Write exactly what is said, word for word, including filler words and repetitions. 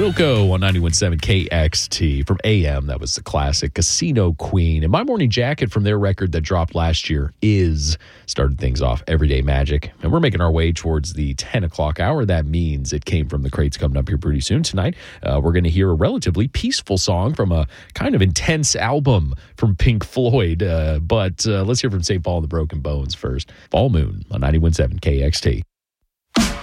Wilco on ninety-one point seven K X T. From A M, that was the classic Casino Queen. And My Morning Jacket from their record that dropped last year is started things off, Everyday Magic. And we're making our way towards the ten o'clock hour. That means it came from the crates coming up here pretty soon. Tonight, uh, we're going to hear a relatively peaceful song from a kind of intense album from Pink Floyd. Uh, but uh, let's hear from Saint Paul and the Broken Bones first. Fall Moon on ninety-one point seven K X T.